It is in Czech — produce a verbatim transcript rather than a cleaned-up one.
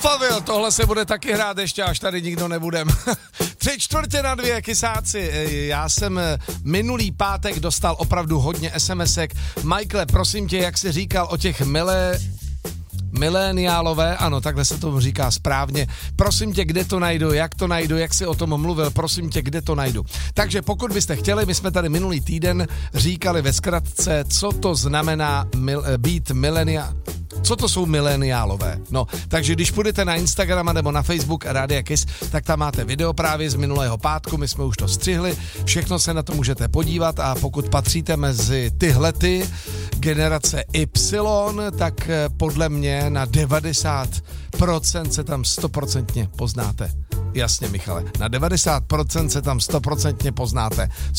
Alphaville, tohle se bude taky hrát ještě, až tady nikdo nebudem. Tři čtvrtě na dvě, kysáci. Já jsem minulý pátek dostal opravdu hodně SMSek. Michaele, prosím tě, jak jsi říkal o těch milé... Mileniálové, ano, takhle se to říká správně. Prosím tě, kde to najdu, jak to najdu, jak jsi o tom mluvil, prosím tě, kde to najdu. Takže pokud byste chtěli, my jsme tady minulý týden říkali ve zkratce, co to znamená mil, být mileniál. Co to jsou mileniálové? No, takže když půjdete na Instagram nebo na Facebook Rádia Kiss, tak tam máte video právě z minulého pátku, my jsme už to střihli, všechno se na to můžete podívat a pokud patříte mezi tyhlety generace Y, tak podle mě na devadesát procent se tam sto procent poznáte. Jasně, Michale, na devadesát procent se tam sto procent poznáte.